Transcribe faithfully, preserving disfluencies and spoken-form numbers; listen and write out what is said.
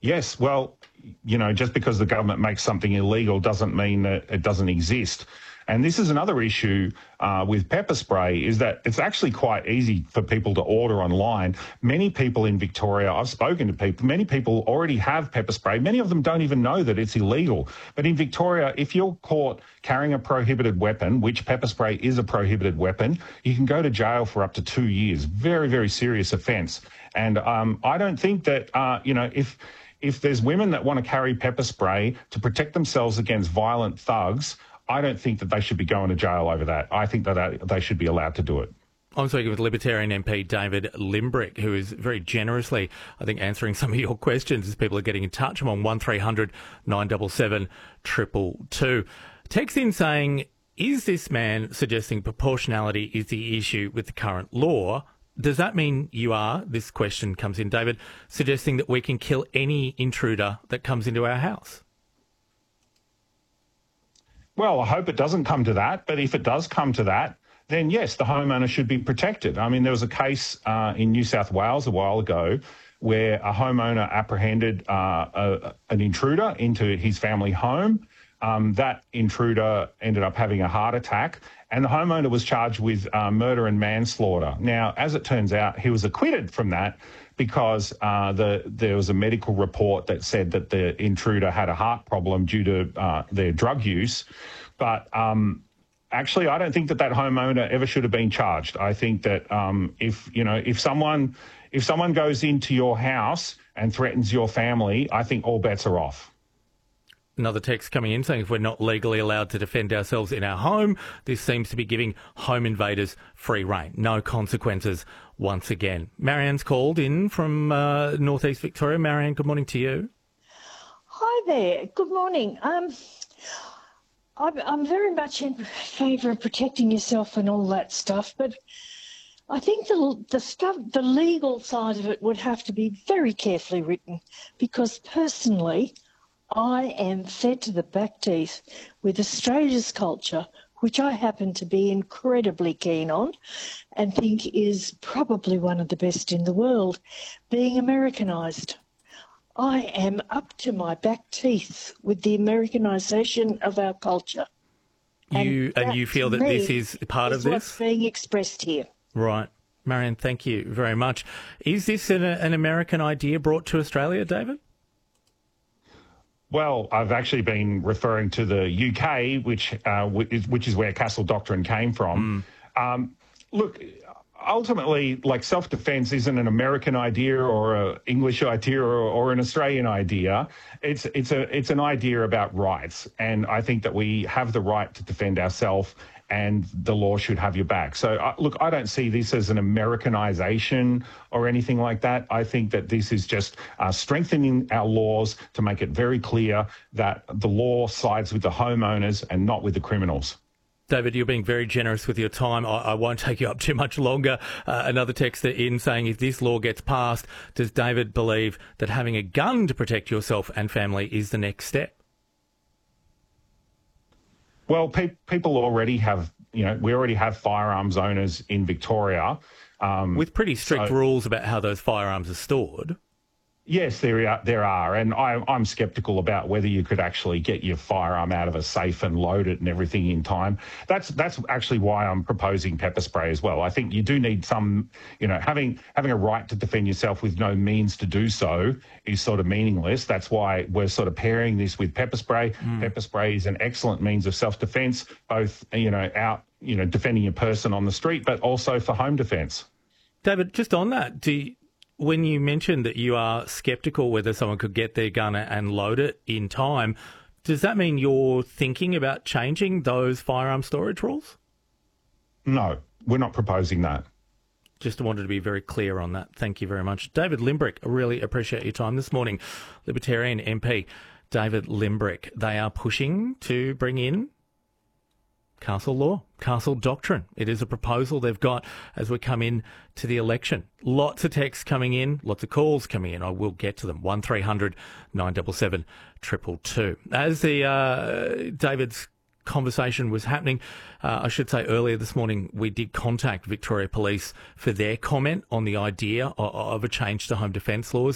Yes, well, you know, just because the government makes something illegal doesn't mean that it doesn't exist. And this is another issue uh, with pepper spray, is that it's actually quite easy for people to order online. Many people in Victoria, I've spoken to people, many people already have pepper spray. Many of them don't even know that it's illegal. But in Victoria, if you're caught carrying a prohibited weapon, which pepper spray is a prohibited weapon, you can go to jail for up to two years. Very, very serious offence. And um, I don't think that, uh, you know, if... If there's women that want to carry pepper spray to protect themselves against violent thugs, I don't think that they should be going to jail over that. I think that they should be allowed to do it. I'm speaking with Libertarian M P David Limbrick, who is very generously, I think, answering some of your questions as people are getting in touch. I'm on one three hundred nine seven seven two two two. Text in saying, is this man suggesting proportionality is the issue with the current law? Does that mean you are, this question comes in, David, suggesting that we can kill any intruder that comes into our house? Well, I hope it doesn't come to that, but if it does come to that, then yes, the homeowner should be protected. I mean, there was a case uh, in New South Wales a while ago where a homeowner apprehended uh, a, an intruder into his family home. Um, that intruder ended up having a heart attack, and the homeowner was charged with uh, murder and manslaughter. Now, as it turns out, he was acquitted from that because uh, the, there was a medical report that said that the intruder had a heart problem due to uh, their drug use. But um, actually, I don't think that that homeowner ever should have been charged. I think that um, if you know if someone if someone goes into your house and threatens your family, I think all bets are off. Another text coming in saying if we're not legally allowed to defend ourselves in our home, this seems to be giving home invaders free rein. No consequences once again. Marianne's called in from uh, northeast Victoria. Marianne, good morning to you. Hi there. Good morning. Um, I'm, I'm very much in favour of protecting yourself and all that stuff, but I think the, the stuff, the legal side of it would have to be very carefully written, because personally, I am fed to the back teeth with Australia's culture, which I happen to be incredibly keen on and think is probably one of the best in the world, being Americanised. I am up to my back teeth with the Americanisation of our culture. You and, and you feel that this is part is of this? What's being expressed here. Right. Marianne, thank you very much. Is this an, an American idea brought to Australia, David? Well, I've actually been referring to the U K, which uh, which is where Castle Doctrine came from. Mm. Um, look, ultimately, like self-defense isn't an American idea or an English idea or, or an Australian idea. It's it's a it's an idea about rights, and I think that we have the right to defend ourselves, and the law should have your back. So, uh, look, I don't see this as an Americanization or anything like that. I think that this is just uh, strengthening our laws to make it very clear that the law sides with the homeowners and not with the criminals. David, you're being very generous with your time. I, I won't take you up too much longer. Uh, another texter in saying, if this law gets passed, does David believe that having a gun to protect yourself and family is the next step? Well, pe- people already have, you know, we already have firearms owners in Victoria. Um, With pretty strict so, rules about how those firearms are stored. Yes, there are, there are. And I, I'm sceptical about whether you could actually get your firearm out of a safe and load it and everything in time. That's that's actually why I'm proposing pepper spray as well. I think you do need some, you know, having having a right to defend yourself with no means to do so is sort of meaningless. That's why we're sort of pairing this with pepper spray. Mm. Pepper spray is an excellent means of self-defense, both, you know, out, you know, defending your person on the street, but also for home defense. David, just on that, do you, when you mentioned that you are sceptical whether someone could get their gun and load it in time, does that mean you're thinking about changing those firearm storage rules? No, we're not proposing that. Just wanted to be very clear on that. Thank you very much. David Limbrick, I really appreciate your time this morning. Libertarian M P David Limbrick. They are pushing to bring in Castle law, Castle doctrine. It is a proposal they've got as we come in to the election. Lots of texts coming in, lots of calls coming in. I will get to them. one three hundred nine seven seven two two two. As the uh, David's conversation was happening, uh, I should say earlier this morning, we did contact Victoria Police for their comment on the idea of, of a change to home defence laws.